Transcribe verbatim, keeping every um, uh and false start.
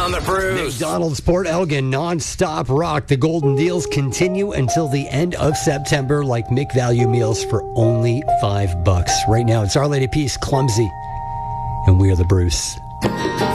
on the Bruce. McDonald's Port Elgin non-stop rock. The golden deals continue until the end of September, like Mick Value meals for only five bucks. Right now, it's Our Lady Peace, Clumsy, and we are the Bruce.